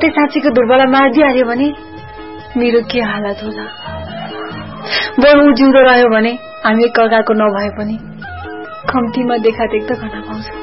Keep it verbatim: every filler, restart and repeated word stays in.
कतै साँच्चीको दुर्बल मारिदिहाल्यो भने मेरो के हालत होला। बरु ऊ जिउँदो रह्यो भने हामी एक अर्काको नभए पनि कम्तीमा देखा देख्दा गर्न पाउँछौँ।